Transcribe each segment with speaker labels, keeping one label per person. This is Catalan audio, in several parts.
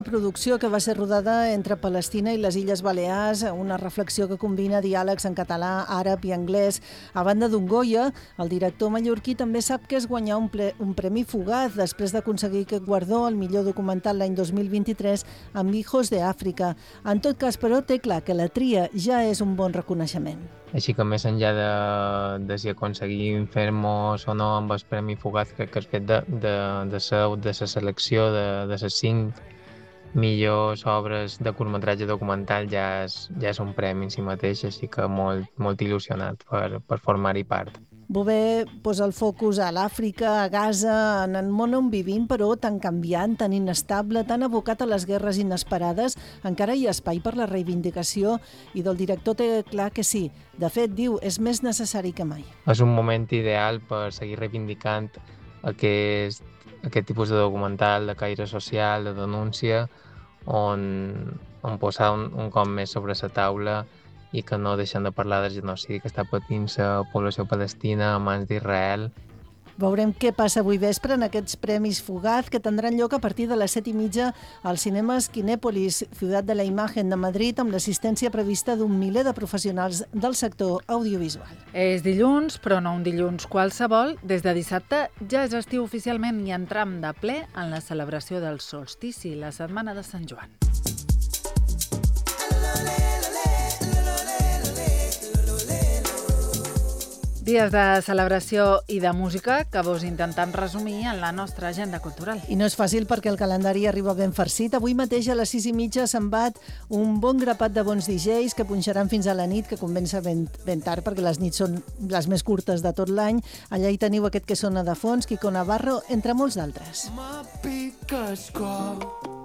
Speaker 1: producció que va ser rodada entre Palestina i les Illes Balears, una reflexió que combina diàlegs en català, àrab i anglès. A banda d'un Goya, el director mallorquí també sap que és guanyar un premi Fugaz després d'aconseguir aquest guardó al millor documental l'any 2023 amb Hijos de Àfrica. En tot cas, però, té clar que la tria ja és un bon reconeixement.
Speaker 2: Així que més enllà de si aconseguim fer-nos o no amb el Premi Fugaz, crec que el fet de la selecció de les 5 millors obres de curtmetratge documental ja és un premi en si mateix, així que molt il·lusionat per formar-hi part.
Speaker 1: Bové posa el focus a l'Àfrica, a Gaza, en el món on vivim, però tan canviant, tan inestable, tan abocat a les guerres inesperades, encara hi ha espai per la reivindicació i del director té clar que sí. De fet, diu, és més necessari que mai.
Speaker 2: És un moment ideal per seguir reivindicant aquest tipus de documental de caire social, de denúncia, on posar un cop més sobre la taula i que no deixen de parlar del genocidi que està patint la població palestina a mans d'Israel.
Speaker 1: Veurem què passa avui vespre en aquests Premis Fugaz que tindran lloc a partir de les 7:30 als cinemes Kinèpolis, Ciutat de la Imagen de Madrid, amb l'assistència prevista d'un miler de professionals del sector audiovisual.
Speaker 3: És dilluns, però no un dilluns qualsevol. Des de dissabte ja és estiu oficialment i entram de ple en la celebració del solstici, la setmana de Sant Joan. Dies de celebració i de música que vos intentem resumir en la nostra agenda cultural.
Speaker 1: I no és fàcil perquè el calendari arriba ben farcit. Avui mateix a les 6:30 se'n bat un bon grapat de bons DJs que punxaran fins a la nit, que comença ben tard perquè les nits són les més curtes de tot l'any. Allà hi teniu aquest que sona de fons, Quico Navarro, entre molts d'altres.
Speaker 4: M'apiques cor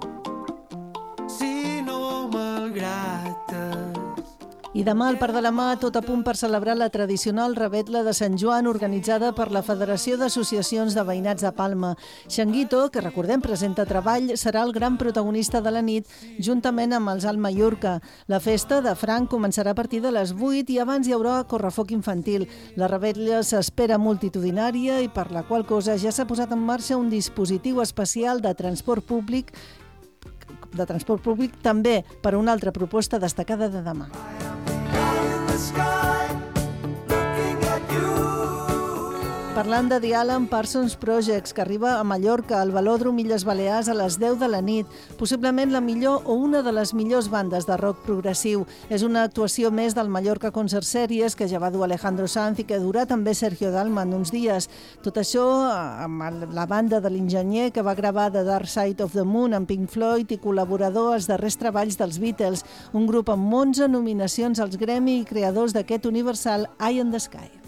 Speaker 4: si no malgrates.
Speaker 1: I demà, al Parc de la Mà, tot a punt per celebrar la tradicional revetla de Sant Joan organitzada per la Federació d'Associacions de Veïnats de Palma. Xanguito, que recordem presenta treball, serà el gran protagonista de la nit, juntament amb els Alt Mallorca. La festa de Franc començarà a partir de les 8 i abans hi haurà correfoc infantil. La revetla s'espera multitudinària i per la qual cosa ja s'ha posat en marxa un dispositiu especial de transport públic també per una altra proposta destacada de demà. Parlant de The Alan Parsons Projects, que arriba a Mallorca, al Velòdrom Illes Balears a les 10 de la nit, possiblement la millor o una de les millors bandes de rock progressiu. És una actuació més del Mallorca Concert Series que ja va dur Alejandro Sanz i que durà també Sergio Dalma en uns dies. Tot això amb la banda de l'enginyer que va gravar The Dark Side of the Moon amb Pink Floyd i col·laborador als darrers treballs dels Beatles, un grup amb 11 nominacions als Grammy i creadors d'aquest universal Eye in the Sky.